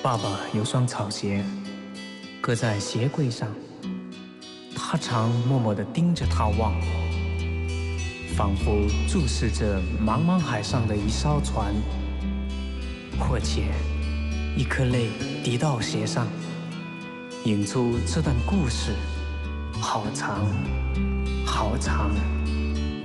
爸爸有双草鞋，搁在鞋柜上，他常默默地盯着它望，仿佛注视着茫茫海上的一艘船，或且一颗泪滴到鞋上，引出这段故事，好长，好长。